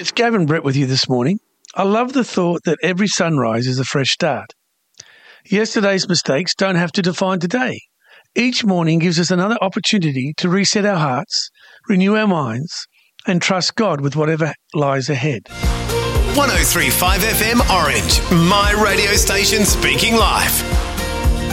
It's Gavin Brett with you this morning. I love the thought that every sunrise is a fresh start. Yesterday's mistakes don't have to define today. Each morning gives us another opportunity to reset our hearts, renew our minds, and trust God with whatever lies ahead. 103.5 FM Orange, my radio station speaking life.